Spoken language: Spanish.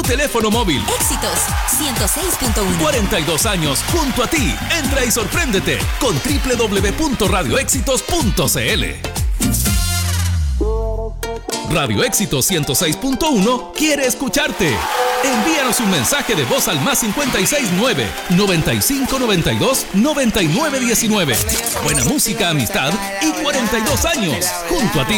teléfono móvil. Éxitos 106.1. 42 años junto a ti. Entra y sorpréndete con www.radioéxitos.cl. Radio Éxitos 106.1 quiere escucharte. Envíanos un mensaje de voz al +569 9592 9919. Buena música, amistad y 42 años junto a ti.